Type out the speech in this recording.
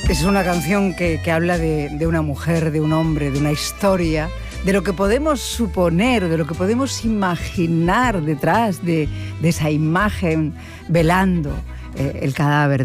Es una canción que habla de una mujer, de un hombre, de una historia, de lo que podemos suponer, de lo que podemos imaginar detrás de esa imagen velando el cadáver